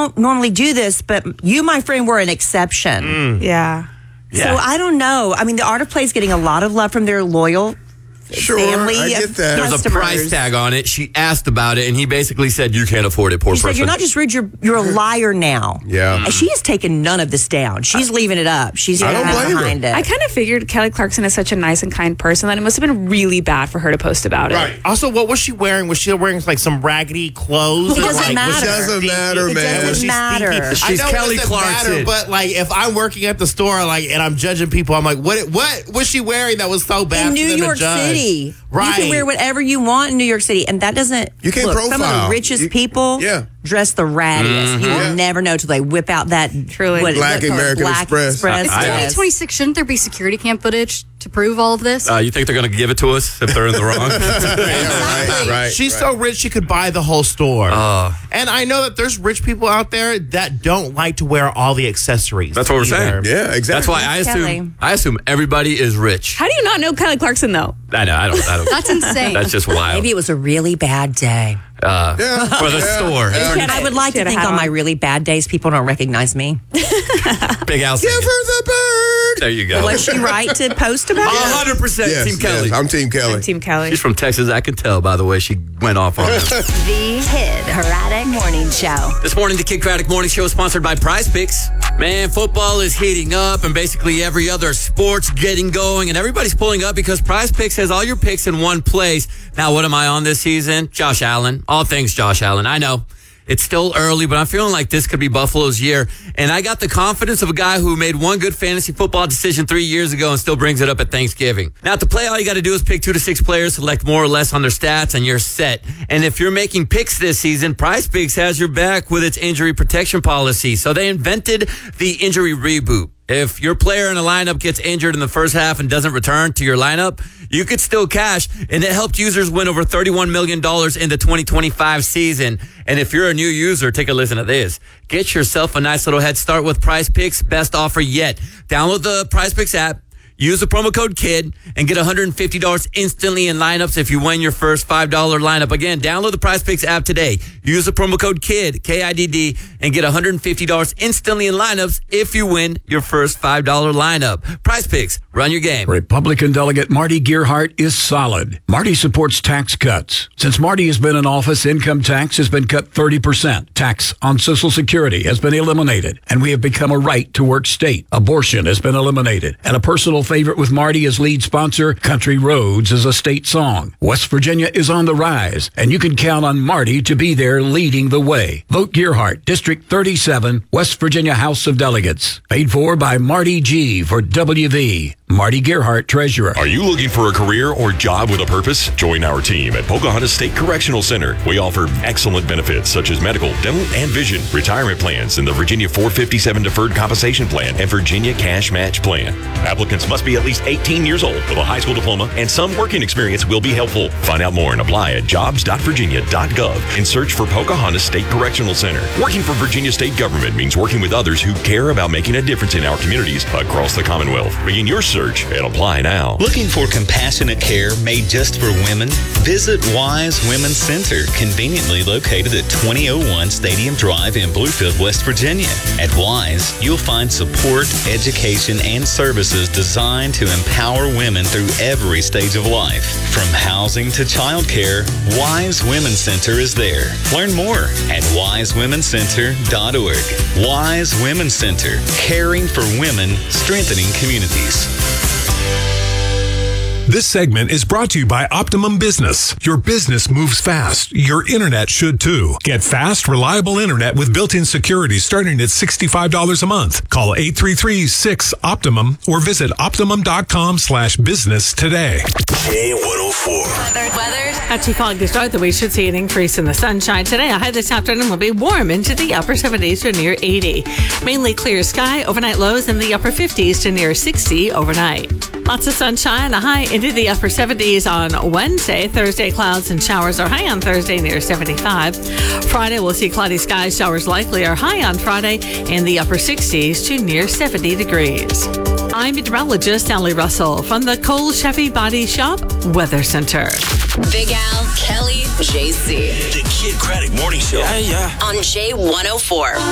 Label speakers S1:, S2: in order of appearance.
S1: don't normally do this, but you, my friend, were an exception.
S2: Yeah.
S1: So I don't know. I mean, the Art of Play is getting a lot of love from their loyal family.
S3: I get that.
S4: There's a price tag on it. She asked about it, and he basically said, "You can't afford it, poor person."
S1: Said, "You're not just rude. You're a liar now."
S3: Yeah.
S1: And she has taken none of this down. She's leaving it up. She's
S3: I don't blame her.
S1: behind it.
S2: I kind of figured Kelly Clarkson is such a nice and kind person that it must have been really bad for her to post about it.
S3: Right.
S5: Also, what was she wearing? Was she wearing like some raggedy clothes?
S1: It doesn't matter.
S3: It doesn't matter,
S1: It
S3: man.
S1: doesn't matter.
S4: She's
S5: I know
S4: Kelly
S5: it doesn't
S4: Clarkson.
S5: matter, but like, if I'm working at the store, like, and I'm judging people, I'm like, what was she wearing that was so bad
S1: In
S5: for
S1: New
S5: them to
S1: York
S5: judge?
S1: City,
S5: Right.
S1: you can wear whatever you want in New York City, and that doesn't.
S3: You can't
S1: look, Some of
S3: profile.
S1: the richest people
S3: Yeah.
S1: dress the rattiest. You will never know till they whip out that
S2: Truly.
S3: Black American Express.
S6: It's
S1: Yes.
S6: 2026. Shouldn't there be security cam footage to prove all of this?
S4: You think they're going to give it to us if they're in the wrong?
S3: Right.
S5: She's so rich she could buy the whole store. And I know that there's rich people out there that don't like to wear all the accessories.
S4: That's what we're saying.
S3: Yeah, exactly.
S4: That's why I assume everybody is rich.
S2: How do you not know Kelly Clarkson, though?
S4: I know. I don't.
S6: That's insane.
S4: That's just wild.
S1: Maybe it was a really bad day.
S4: For the store.
S1: And I would like to
S2: Should've
S1: think
S2: had
S1: on
S2: on.
S1: my really bad days, people don't recognize me.
S4: Big Al.
S3: Give her the bird.
S4: There you go.
S1: Was she right to post about it?
S4: 100%
S3: Yes,
S4: Team Kelly.
S3: yes, I'm Team Kelly.
S2: Team Kelly.
S4: She's from Texas. I can tell by the way she went off on him.
S7: The Kid Kraddick Morning Show.
S4: This morning, the Kid Kraddick Morning Show is sponsored by Prize Picks. Man, football is heating up, and basically every other sport's getting going, and everybody's pulling up because Prize Picks has all your picks in one place. Now, what am I on this season? Josh Allen. All things Josh Allen. I know. It's still early, but I'm feeling like this could be Buffalo's year. And I got the confidence of a guy who made one good fantasy football decision 3 years ago and still brings it up at Thanksgiving. Now, to play, all you got to do is pick 2 to 6 players, select more or less on their stats, and you're set. And if you're making picks this season, Prize Picks has your back with its injury protection policy. So they invented the injury reboot. If your player in a lineup gets injured in the first half and doesn't return to your lineup, you could still cash, and it helped users win over $31 million in the 2025 season. And if you're a new user, take a listen to this. Get yourself a nice little head start with Prize Picks. Best offer yet. Download the Prize Picks app. Use the promo code KID and get $150 instantly in lineups if you win your first $5 lineup. Again, download the Prize Picks app today. Use the promo code KID, K-I-D-D, and get $150 instantly in lineups if you win your first $5 lineup. Prize Picks, run your game.
S8: Republican delegate Marty Gearhart is solid. Marty supports tax cuts. Since Marty has been in office, income tax has been cut 30%. Tax on Social Security has been eliminated, and we have become a right-to-work state. Abortion has been eliminated, and a personal favorite with Marty as lead sponsor, Country Roads is a state song. West Virginia is on the rise, and you can count on Marty to be there leading the way. Vote Gearhart, District 37, West Virginia House of Delegates. Paid for by Marty G for WV. Marty Gearhart, Treasurer.
S9: Are you looking for a career or job with a purpose? Join our team at Pocahontas State Correctional Center. We offer excellent benefits such as medical, dental, and vision, retirement plans in the Virginia 457 Deferred Compensation Plan and Virginia Cash Match Plan. Applicants must be at least 18 years old with a high school diploma, and some working experience will be helpful. Find out more and apply at jobs.virginia.gov and search for Pocahontas State Correctional Center. Working for Virginia State Government means working with others who care about making a difference in our communities across the Commonwealth. Begin your search and apply now.
S10: Looking for compassionate care made just for women? Visit Wise Women's Center, conveniently located at 2001 Stadium Drive in Bluefield, West Virginia. At Wise, you'll find support, education, and services designed to empower women through every stage of life. From housing to childcare, Wise Women's Center is there. Learn more at wisewomencenter.org. Wise Women's Center, caring for women, strengthening communities.
S11: This segment is brought to you by Optimum Business. Your business moves fast. Your internet should too. Get fast, reliable internet with built-in security starting at $65 a month. Call 833-6-OPTIMUM or visit optimum.com/business today.
S9: K104.
S7: Weather.
S12: Not too foggy to start the week. Should see an increase in the sunshine today. A high this afternoon will be warm into the upper 70s to near 80. Mainly clear sky. Overnight lows in the upper 50s to near 60 overnight. Lots of sunshine. A high into the upper 70s on Wednesday. Thursday, clouds and showers are high on Thursday near 75. Friday, we'll see cloudy skies. Showers likely are high on Friday in the upper 60s to near 70 degrees. I'm meteorologist Sally Russell from the Cole Chevy Body Shop Weather Center.
S7: Big Al, Kelly, JC.
S9: The Kid Kraddick Morning Show.
S7: On J104.